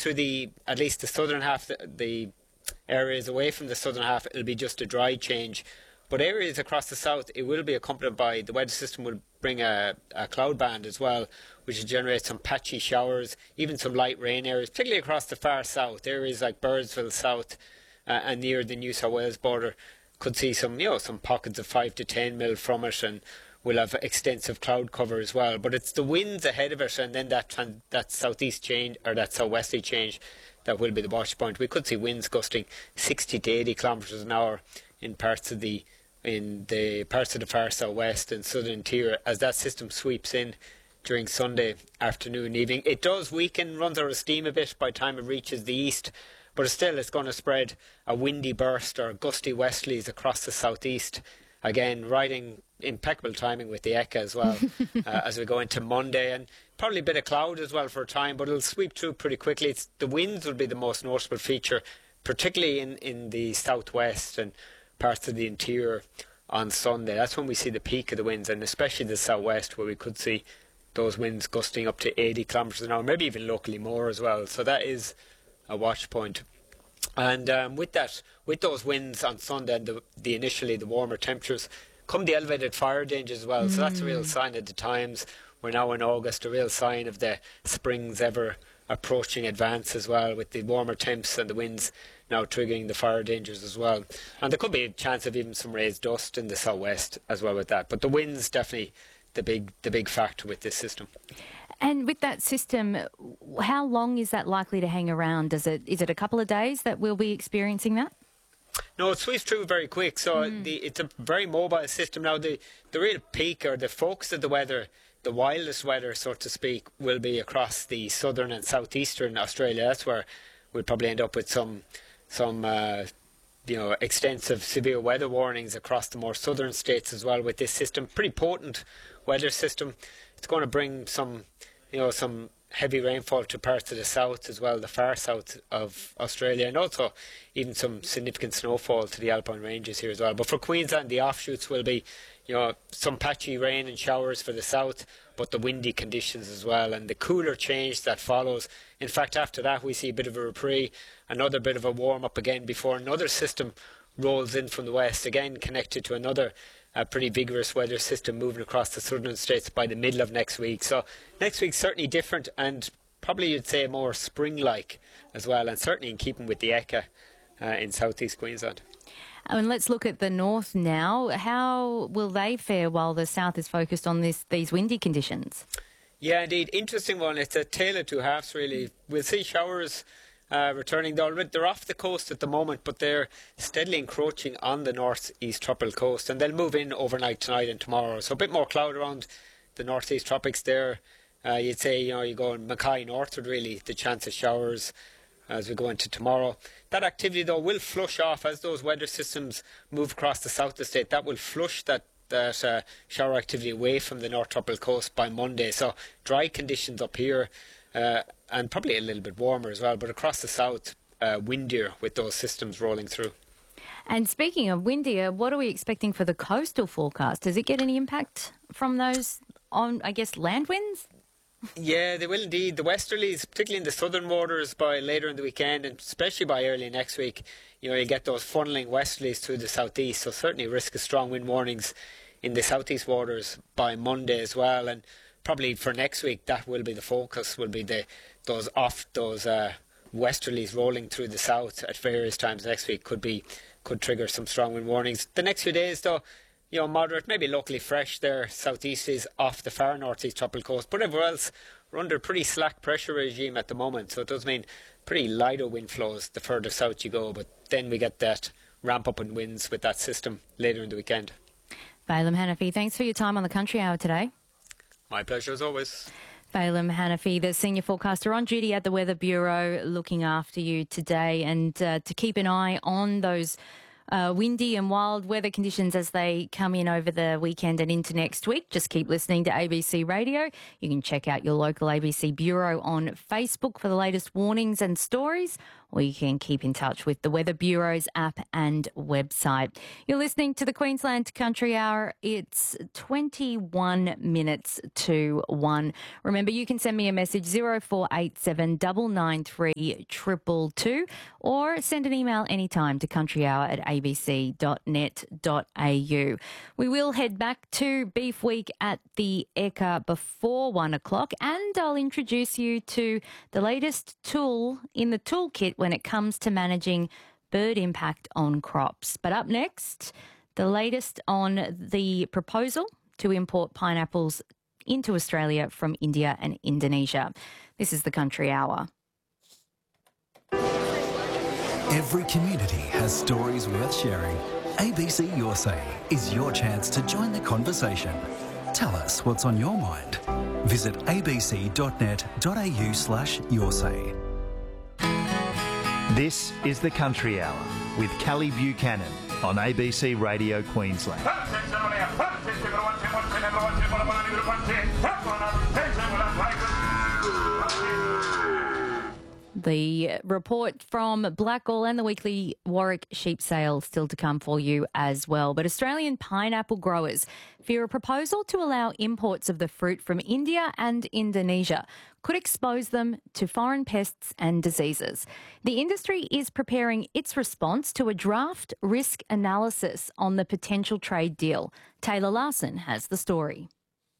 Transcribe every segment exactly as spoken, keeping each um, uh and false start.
through the, at least the southern half, the, the areas away from the southern half, it'll be just a dry change. But areas across the south, it will be accompanied by, the weather system will bring a, a cloud band as well, which will generate some patchy showers, even some light rain areas, particularly across the far south. Areas like Birdsville South uh, and near the New South Wales border could see some, you know, some pockets of five to ten mil from it, and we'll have extensive cloud cover as well. But it's the winds ahead of it, and then that tran- that southeast change, or that southwesterly change, that will be the watch point. We could see winds gusting sixty to eighty kilometres an hour in parts of the in the parts of the far southwest and southern interior as that system sweeps in during Sunday afternoon, evening. It does weaken, runs out of steam a bit by the time it reaches the east, but still it's going to spread a windy burst or gusty westerlies across the southeast. Again, riding impeccable timing with the E C A as well uh, as we go into Monday, and probably a bit of cloud as well for a time, but it'll sweep through pretty quickly. It's, the winds will be the most noticeable feature, particularly in, in the southwest and parts of the interior on Sunday. That's when we see the peak of the winds, and especially the southwest, where we could see those winds gusting up to eighty kilometres an hour, maybe even locally more as well. So that is a watch point. And um, with that, with those winds on Sunday and the, the initially the warmer temperatures, come the elevated fire dangers as well. Mm. So that's a real sign of the times. We're now in August, a real sign of the spring's ever approaching advance as well, with the warmer temps and the winds now triggering the fire dangers as well. And there could be a chance of even some raised dust in the southwest as well with that. But the winds definitely the big the big factor with this system. And with that system, how long is that likely to hang around? Does it is it a couple of days that we'll be experiencing that? No, it sweeps through very quick. So mm. the, it's a very mobile system. Now, the, the real peak or the focus of the weather, the wildest weather, so to speak, will be across the southern and southeastern Australia. That's where we'll probably end up with some some uh, you know extensive severe weather warnings across the more southern states as well with this system. Pretty potent weather system. It's going to bring some you know some heavy rainfall to parts of the south as well, the far south of Australia, and also even some significant snowfall to the Alpine ranges here as well. But for Queensland, the offshoots will be, you know, some patchy rain and showers for the south, but the windy conditions as well, and the cooler change that follows. In fact, after that, we see a bit of a reprieve, another bit of a warm-up again before another system rolls in from the west, again connected to another a pretty vigorous weather system moving across the southern states by the middle of next week. So next week's certainly different, and probably you'd say more spring-like as well, and certainly in keeping with the E C A uh, in southeast Queensland. And let's look at the north now. How will they fare while the south is focused on this these windy conditions? Yeah, indeed. Interesting one. It's a tale of two halves, really. We'll see showers Uh, returning. They're, they're off the coast at the moment, but they're steadily encroaching on the north-east tropical coast, and they'll move in overnight tonight and tomorrow. So a bit more cloud around the north-east tropics there. Uh, you'd say, you know, you go in Mackay northward, really, the chance of showers as we go into tomorrow. That activity, though, will flush off as those weather systems move across the south of the state. That will flush that that uh, shower activity away from the north tropical coast by Monday. So dry conditions up here, uh, and probably a little bit warmer as well, but across the south, uh, windier with those systems rolling through. And speaking of windier, what are we expecting for the coastal forecast? Does it get any impact from those on, I guess, land winds? Yeah, they will indeed. The westerlies, particularly in the southern waters by later in the weekend, and especially by early next week, you know, you get those funneling westerlies through the southeast, so certainly risk of strong wind warnings in the southeast waters by Monday as well. And probably for next week, that will be the focus, will be the those off those uh, westerlies rolling through the south at various times next week could be could trigger some strong wind warnings. The next few days, though, you know, moderate, maybe locally fresh there, southeasties off the far northeast tropical coast, but everywhere else we're under a pretty slack pressure regime at the moment, so it does mean pretty lighter wind flows the further south you go, but then we get that ramp up in winds with that system later in the weekend. Balaam Hanafi, thanks for your time on the Country Hour today. My pleasure as always. Balaam Hanafi, the senior forecaster on duty at the Weather Bureau, looking after you today, and uh, to keep an eye on those Uh, windy and wild weather conditions as they come in over the weekend and into next week. Just keep listening to A B C Radio. You can check out your local A B C Bureau on Facebook for the latest warnings and stories, or you can keep in touch with the Weather Bureau's app and website. You're listening to the Queensland Country Hour. It's twenty-one minutes to one. Remember, you can send me a message zero four eight seven nine nine three two two two or send an email anytime to countryhour at a b c dot net dot a u. We will head back to Beef Week at the Ekka before one o'clock, and I'll introduce you to the latest tool in the toolkit when it comes to managing bird impact on crops. But up next, the latest on the proposal to import pineapples into Australia from India and Indonesia. This is the Country Hour. Every community has stories worth sharing. A B C Your Say is your chance to join the conversation. Tell us what's on your mind. Visit a b c dot net dot a u slash your say. This is the Country Hour with Callie Buchanan on A B C Radio Queensland. The report from Blackall and the weekly Warwick sheep sale still to come for you as well. But Australian pineapple growers fear a proposal to allow imports of the fruit from India and Indonesia could expose them to foreign pests and diseases. The industry is preparing its response to a draft risk analysis on the potential trade deal. Taylor Larson has the story.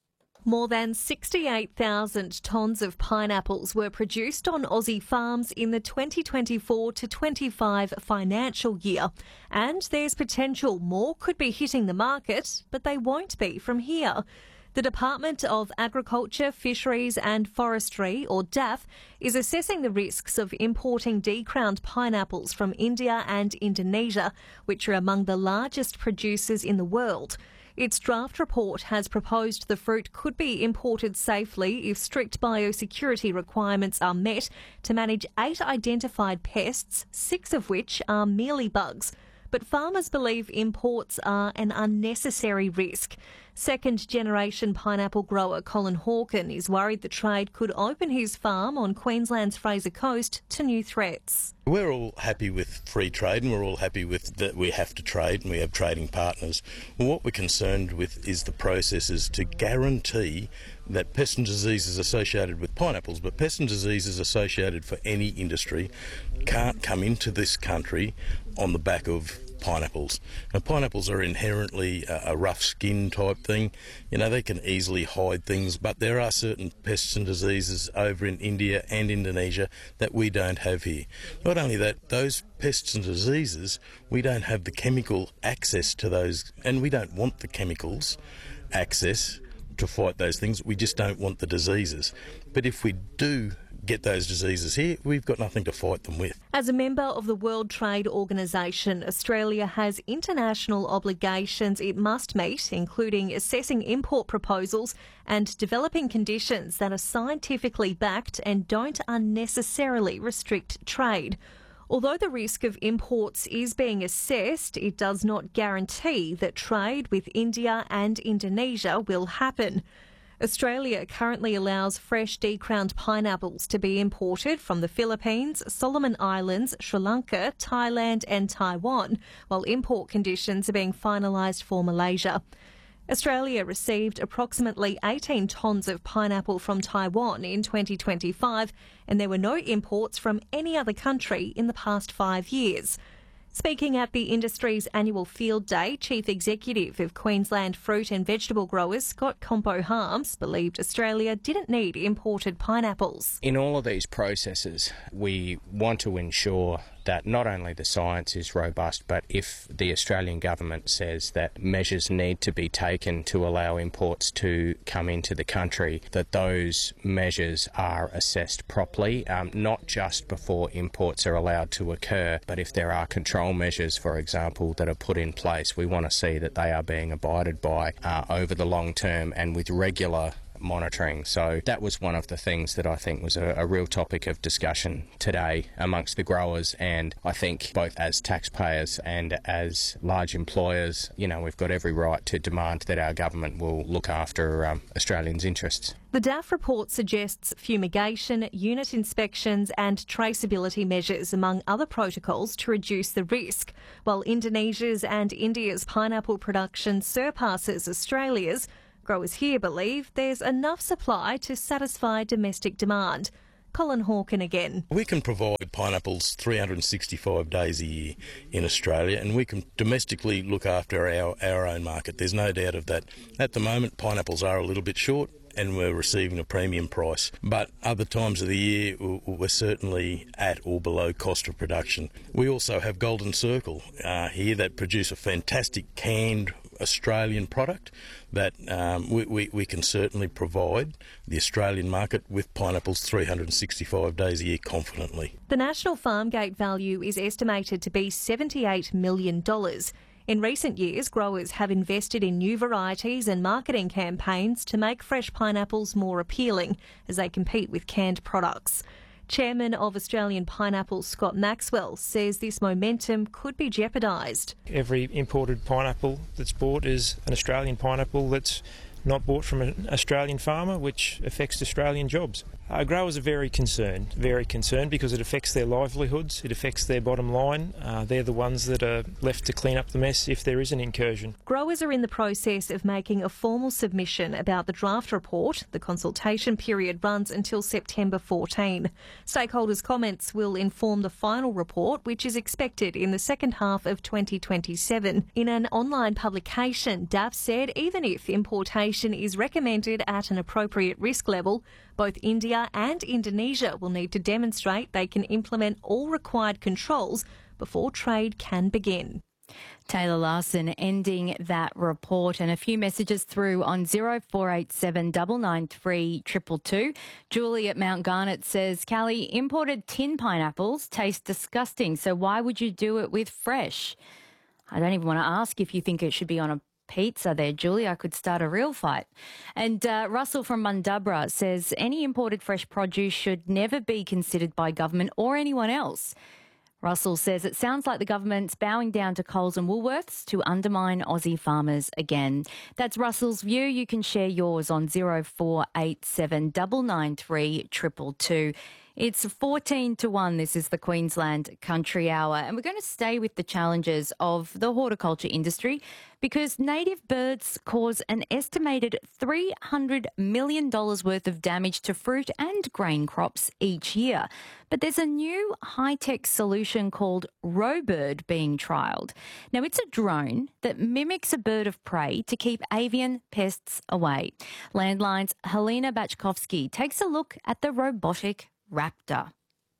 More than sixty-eight thousand tonnes of pineapples were produced on Aussie farms in the twenty twenty-four to twenty-five financial year. And there's potential more could be hitting the market, but they won't be from here. The Department of Agriculture, Fisheries and Forestry, or D A F, is assessing the risks of importing decrowned pineapples from India and Indonesia, which are among the largest producers in the world. Its draft report has proposed the fruit could be imported safely if strict biosecurity requirements are met to manage eight identified pests, six of which are mealybugs. But farmers believe imports are an unnecessary risk. Second-generation pineapple grower Colin Hawken is worried the trade could open his farm on Queensland's Fraser Coast to new threats. We're all happy with free trade and we're all happy with that we have to trade and we have trading partners. Well, what we're concerned with is the processes to guarantee that pests and diseases associated with pineapples, but pests and diseases associated for any industry, can't come into this country on the back of pineapples. Now, pineapples are inherently a, a rough skin type thing. You know, they can easily hide things, but there are certain pests and diseases over in India and Indonesia that we don't have here. Not only that, those pests and diseases, we don't have the chemical access to those, and we don't want the chemicals access to fight those things. We just don't want the diseases. But if we do get those diseases here, we've got nothing to fight them with. As a member of the World Trade Organisation, Australia has international obligations it must meet, including assessing import proposals and developing conditions that are scientifically backed and don't unnecessarily restrict trade. Although the risk of imports is being assessed, it does not guarantee that trade with India and Indonesia will happen. Australia currently allows fresh decrowned pineapples to be imported from the Philippines, Solomon Islands, Sri Lanka, Thailand and Taiwan, while import conditions are being finalised for Malaysia. Australia received approximately eighteen tonnes of pineapple from Taiwan in twenty twenty-five, and there were no imports from any other country in the past five years. Speaking at the industry's annual field day, Chief Executive of Queensland Fruit and Vegetable Growers, Scott Compo-Harms, believed Australia didn't need imported pineapples. In all of these processes, we want to ensure that not only the science is robust, but if the Australian government says that measures need to be taken to allow imports to come into the country, that those measures are assessed properly, um, not just before imports are allowed to occur, but if there are control measures, for example, that are put in place, we want to see that they are being abided by uh, over the long term and with regular monitoring. So that was one of the things that I think was a, a real topic of discussion today amongst the growers, and I think both as taxpayers and as large employers, you know, we've got every right to demand that our government will look after um, Australians' interests. The D A F report suggests fumigation, unit inspections and traceability measures among other protocols to reduce the risk. While Indonesia's and India's pineapple production surpasses Australia's, growers here believe there's enough supply to satisfy domestic demand. Colin Hawken again. We can provide pineapples three hundred sixty-five days a year in Australia, and we can domestically look after our, our own market. There's no doubt of that. At the moment, pineapples are a little bit short, and we're receiving a premium price. But other times of the year, we're certainly at or below cost of production. We also have Golden Circle uh, here that produce a fantastic canned Australian product that um, we, we, we can certainly provide the Australian market with pineapples three hundred sixty-five days a year confidently. The national farm gate value is estimated to be seventy-eight million dollars. In recent years, growers have invested in new varieties and marketing campaigns to make fresh pineapples more appealing as they compete with canned products. Chairman of Australian Pineapple, Scott Maxwell, says this momentum could be jeopardised. Every imported pineapple that's bought is an Australian pineapple that's not bought from an Australian farmer, which affects Australian jobs. Our growers are very concerned, very concerned because it affects their livelihoods, it affects their bottom line. Uh, they're the ones that are left to clean up the mess if there is an incursion. Growers are in the process of making a formal submission about the draft report. The consultation period runs until September fourteenth. Stakeholders' comments will inform the final report, which is expected in the second half of twenty twenty-seven. In an online publication, D A F said even if importation is recommended at an appropriate risk level, both India and Indonesia will need to demonstrate they can implement all required controls before trade can begin. Taylor Larson ending that report, and a few messages through on zero four eight seven nine nine three two two two. Julie at Mount Garnet says, Callie, imported tin pineapples taste disgusting, so why would you do it with fresh? I don't even want to ask if you think it should be on a pizza there, Julie. I could start a real fight. And uh, Russell from Mundubra says, any imported fresh produce should never be considered by government or anyone else. Russell says it sounds like the government's bowing down to Coles and Woolworths to undermine Aussie farmers again. That's Russell's view. You can share yours on zero four eight seven nine nine three two two two. It's fourteen to one. This is the Queensland Country Hour, and we're going to stay with the challenges of the horticulture industry because native birds cause an estimated three hundred million dollars worth of damage to fruit and grain crops each year. But there's a new high-tech solution called RoBird being trialled. Now, it's a drone that mimics a bird of prey to keep avian pests away. Landline's Helena Bachkovsky takes a look at the robotic Raptor.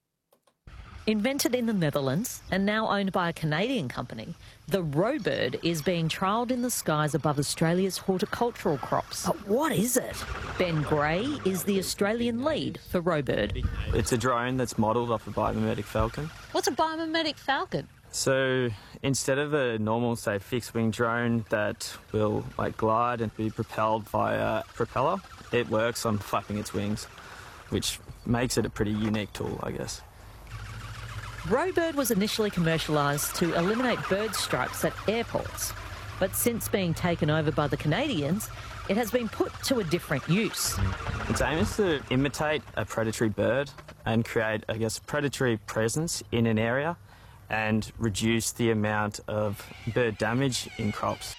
Invented in the Netherlands and now owned by a Canadian company, the RoBird is being trialled in the skies above Australia's horticultural crops. But what is it? Ben Gray is the Australian lead for RoBird. It's a drone that's modelled off a biomimetic falcon. What's a biomimetic falcon? So instead of a normal, say, fixed-wing drone that will like glide and be propelled via propeller, it works on flapping its wings, which makes it a pretty unique tool, I guess. RoBird was initially commercialised to eliminate bird strikes at airports, but since being taken over by the Canadians, it has been put to a different use. Its aim is to imitate a predatory bird and create, I guess, predatory presence in an area and reduce the amount of bird damage in crops.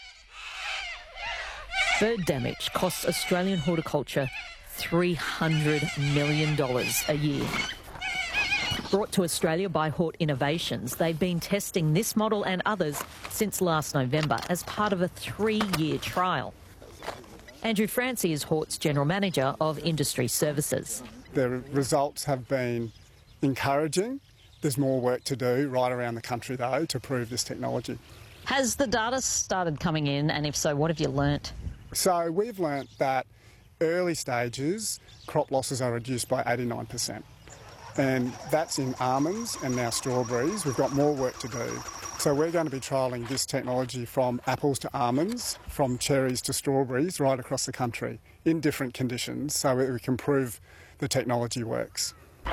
Bird damage costs Australian horticulture three hundred million dollars a year. Brought to Australia by Hort Innovations, they've been testing this model and others since last November as part of a three-year trial. Andrew Francie is Hort's General Manager of Industry Services. The results have been encouraging. There's more work to do right around the country, though, to prove this technology. Has the data started coming in, and if so, what have you learnt? So we've learnt that early stages, crop losses are reduced by eighty-nine percent. And that's in almonds and now strawberries. We've got more work to do. So we're going to be trialling this technology from apples to almonds, from cherries to strawberries, right across the country in different conditions so that we can prove the technology works.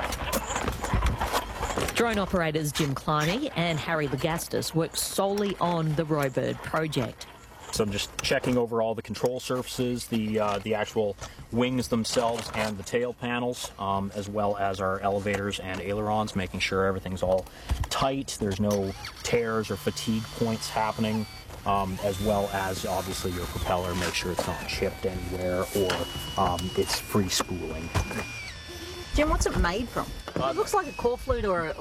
Drone operators Jim Climey and Harry Legastus work solely on the Robird project. So I'm just checking over all the control surfaces, the uh, the actual wings themselves and the tail panels, um, as well as our elevators and ailerons, making sure everything's all tight, there's no tears or fatigue points happening, um, as well as obviously your propeller, make sure it's not chipped anywhere or um, it's free spooling. Jim, what's it made from? Uh, it looks like a cork flute or a,